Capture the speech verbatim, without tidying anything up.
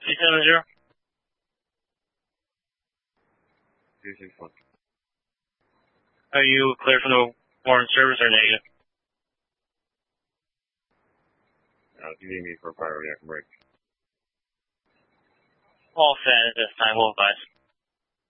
Two seven zero. Two six one. Are you clear for the warrant service or negative? Uh, if you need me for a priority, I can break. All set at this time. We'll advise.